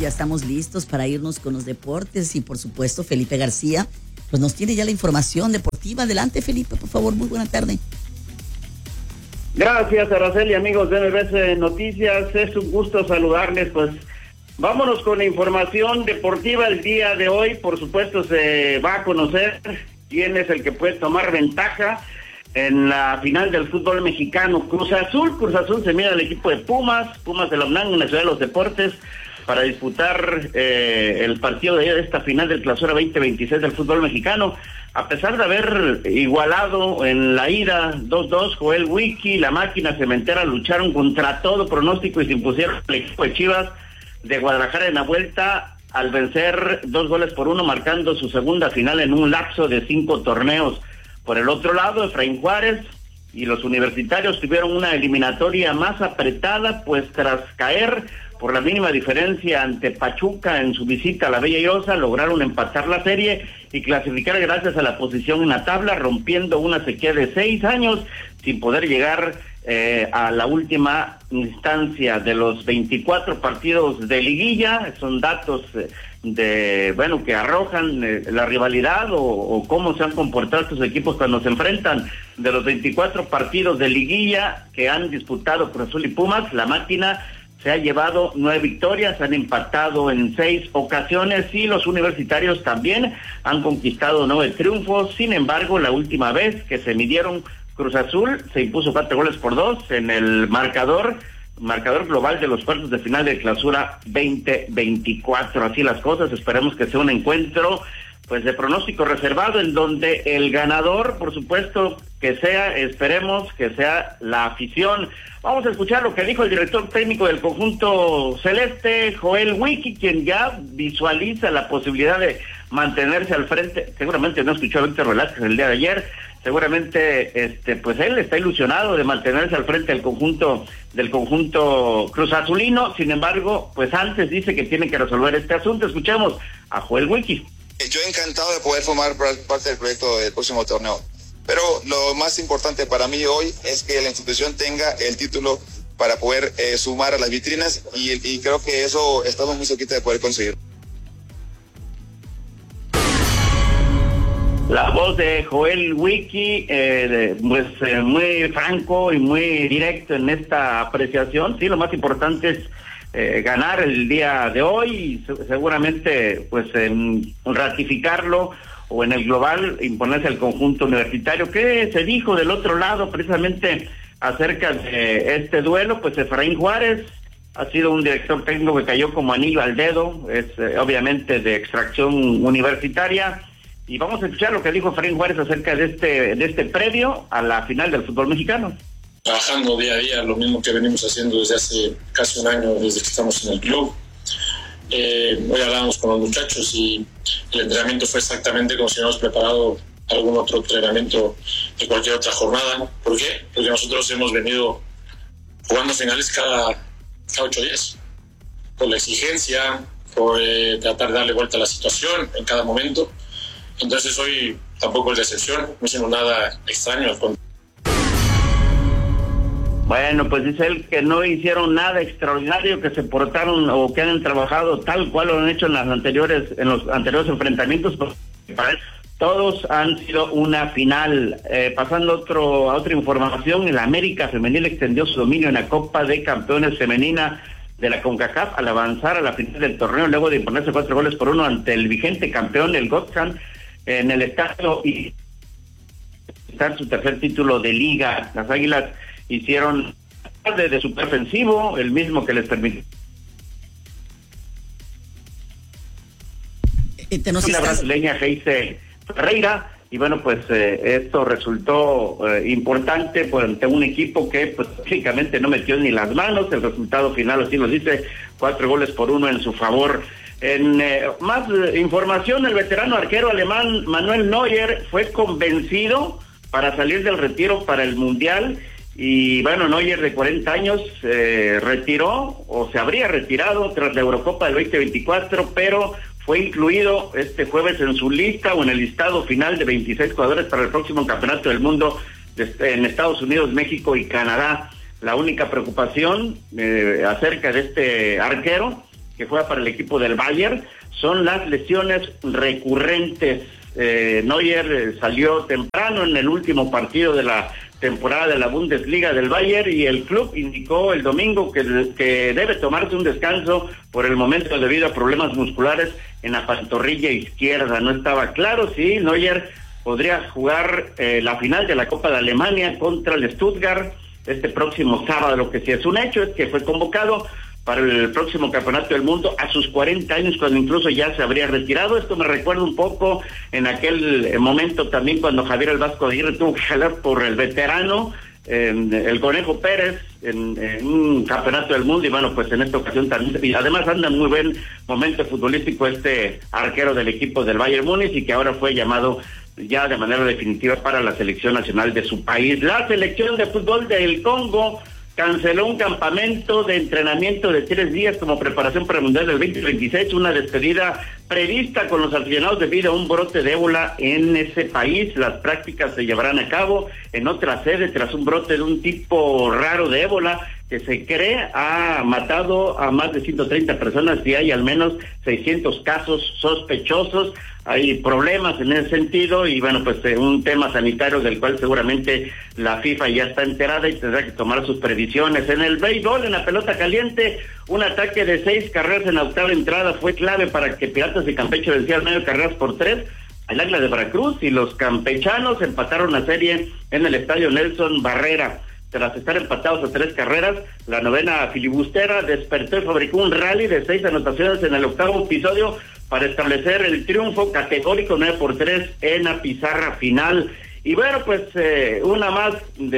ya estamos listos para irnos con los deportes y por supuesto Felipe García pues nos tiene ya la información deportiva. Adelante, Felipe, por favor, muy buena tarde. Gracias, Araceli, amigos de MBS Noticias, es un gusto saludarles. Pues vámonos con la información deportiva el día de hoy. Por supuesto se va a conocer quién es el que puede tomar ventaja en la final del fútbol mexicano. Cruz Azul se mide al equipo de Pumas de la UNAM en la Ciudad de los Deportes para disputar el partido de esta final del Clausura 2026 del fútbol mexicano. A pesar de haber igualado en la ida 2-2, Joel Wiki y la máquina cementera lucharon contra todo pronóstico y se impusieron al equipo de Chivas de Guadalajara en la vuelta al vencer 2-1, marcando su segunda final en un lapso de 5 torneos. Por el otro lado, Efraín Juárez y los universitarios tuvieron una eliminatoria más apretada, pues tras caer por la mínima diferencia ante Pachuca en su visita a la Bella Irosa, lograron empatar la serie y clasificar gracias a la posición en la tabla, rompiendo una sequía de 6 años sin poder llegar a la última instancia de los 24 partidos de liguilla. Son datos que arrojan la rivalidad o cómo se han comportado estos equipos cuando se enfrentan. De los 24 partidos de liguilla que han disputado Cruz Azul y Pumas, la máquina se ha llevado 9 victorias, han empatado en 6 ocasiones y los universitarios también han conquistado 9 triunfos. Sin embargo, la última vez que se midieron, Cruz Azul se impuso 4-2 en el marcador global de los cuartos de final de Clausura 2024. Así las cosas, esperemos que sea un encuentro pues de pronóstico reservado, en donde el ganador, por supuesto, esperemos que sea la afición. Vamos a escuchar lo que dijo el director técnico del conjunto celeste, Joel Wiki, quien ya visualiza la posibilidad de mantenerse al frente. Seguramente no escuchó a Víctor Velázquez el día de ayer, seguramente pues él está ilusionado de mantenerse al frente del conjunto Cruz Azulino. Sin embargo, pues antes dice que tiene que resolver este asunto. Escuchemos a Joel Wiki. Yo encantado de poder formar parte del proyecto del próximo torneo, pero lo más importante para mí hoy es que la institución tenga el título para poder sumar a las vitrinas y creo que eso estamos muy cerquita de poder conseguir. La voz de Joel Wiki, muy franco y muy directo en esta apreciación. Sí, lo más importante es ganar el día de hoy y seguramente pues ratificarlo o en el global imponerse al conjunto universitario. ¿Qué se dijo del otro lado precisamente acerca de este duelo? Pues Efraín Juárez ha sido un director técnico que cayó como anillo al dedo, es obviamente de extracción universitaria, y vamos a escuchar lo que dijo Efraín Juárez acerca de este previo a la final del fútbol mexicano. Trabajando día a día, lo mismo que venimos haciendo desde hace casi un año, desde que estamos en el club. Hoy hablábamos con los muchachos y el entrenamiento fue exactamente como si hubiéramos preparado algún otro entrenamiento de cualquier otra jornada. ¿Por qué? Porque nosotros hemos venido jugando finales cada 8 días, por la exigencia, por tratar de darle vuelta a la situación en cada momento. Entonces hoy tampoco es de excepción, no hicimos nada extraño. Bueno, pues dice él que no hicieron nada extraordinario, que se portaron o que han trabajado tal cual lo han hecho en los anteriores enfrentamientos. Para él, todos han sido una final. Pasando a otra información, el América Femenil extendió su dominio en la Copa de Campeones Femenina de la CONCACAF al avanzar a la final del torneo luego de imponerse 4-1 ante el vigente campeón, el Gotham, en el estadio y estar su tercer título de liga. Las Águilas hicieron de superofensivo, el mismo que les permitió la brasileña Heise Ferreira, y bueno, pues esto resultó importante ante un equipo que pues prácticamente no metió ni las manos. El resultado final así nos dice, 4-1 en su favor. En más información, el veterano arquero alemán Manuel Neuer fue convencido para salir del retiro para el Mundial. Y bueno, Neuer, de 40 años, retiró o se habría retirado tras la Eurocopa del 2024, pero fue incluido este jueves en su lista o en el listado final de 26 jugadores para el próximo Campeonato del Mundo en Estados Unidos, México y Canadá. La única preocupación acerca de este arquero que juega para el equipo del Bayern, son las lesiones recurrentes. Neuer salió temprano en el último partido de la temporada de la Bundesliga del Bayern y el club indicó el domingo que debe tomarse un descanso por el momento debido a problemas musculares en la pantorrilla izquierda. No estaba claro si Neuer podría jugar la final de la Copa de Alemania contra el Stuttgart este próximo sábado. Lo que sí es un hecho es que fue convocado para el próximo Campeonato del Mundo a sus 40 años, cuando incluso ya se habría retirado. Esto me recuerda un poco en aquel momento también cuando Javier el Vasco Aguirre tuvo que jalar por el veterano, el Conejo Pérez, en un Campeonato del Mundo, y bueno, pues en esta ocasión también, y además anda en muy buen momento futbolístico este arquero del equipo del Bayern Múnich, y que ahora fue llamado ya de manera definitiva para la selección nacional de su país. La selección de fútbol del Congo canceló un campamento de entrenamiento de 3 días como preparación para el Mundial del 2026, una despedida prevista con los aficionados debido a un brote de ébola en ese país. Las prácticas se llevarán a cabo en otra sede tras un brote de un tipo raro de ébola que se cree ha matado a más de 130 personas y hay al menos 600 casos sospechosos. Hay problemas en ese sentido y bueno, pues un tema sanitario del cual seguramente la FIFA ya está enterada y tendrá que tomar sus previsiones. En el béisbol, en la pelota caliente, un ataque de 6 carreras en la octava entrada fue clave para que Piratas y Campeche vencieran 9 carreras por 3 al Águila de Veracruz, y los campechanos empataron la serie en el estadio Nelson Barrera. Tras estar empatados a 3 carreras, la novena filibustera despertó y fabricó un rally de 6 anotaciones en el octavo episodio para establecer el triunfo categórico 9-3 en la pizarra final. Y bueno, pues una más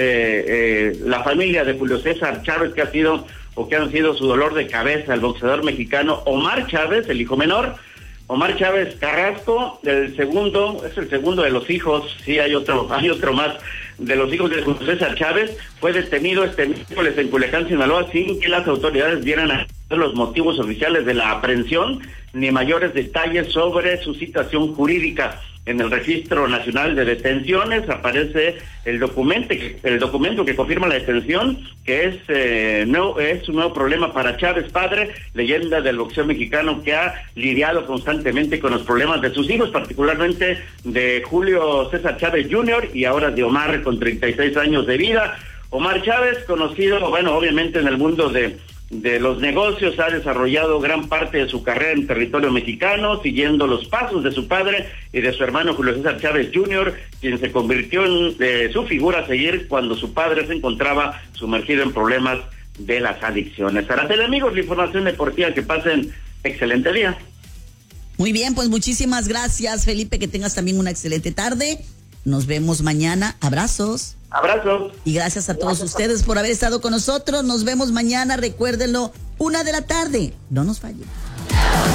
de la familia de Julio César Chávez, que ha sido o que han sido su dolor de cabeza, el boxeador mexicano Omar Chávez, el hijo menor. Omar Chávez Carrasco, es el segundo de los hijos, sí hay otro más, de los hijos de Julio César Chávez, fue detenido este miércoles en Culiacán, Sinaloa, sin que las autoridades dieran a los motivos oficiales de la aprehensión, ni mayores detalles sobre su situación jurídica. En el Registro Nacional de Detenciones aparece el documento que confirma la detención, que es un nuevo problema para Chávez padre, leyenda del boxeo mexicano que ha lidiado constantemente con los problemas de sus hijos, particularmente de Julio César Chávez Jr. y ahora de Omar, con 36 años de vida. Omar Chávez, conocido, bueno, obviamente en el mundo de los negocios, ha desarrollado gran parte de su carrera en territorio mexicano, siguiendo los pasos de su padre y de su hermano Julio César Chávez Jr., quien se convirtió en su figura a seguir cuando su padre se encontraba sumergido en problemas de las adicciones. Araceli, amigos, la información deportiva, que pasen excelente día. Muy bien, pues muchísimas gracias, Felipe, que tengas también una excelente tarde. Nos vemos mañana. Abrazos. Abrazos. Y gracias a todos ustedes por haber estado con nosotros. Nos vemos mañana, recuérdenlo, 1:00 p.m. No nos fallen.